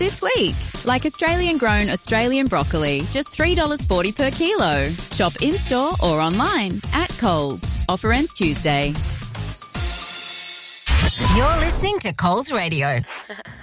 this week. Like Australian-grown Australian broccoli, just $3.40 per kilo. Shop in-store or online at Coles. Offer ends Tuesday. You're listening to Coles Radio.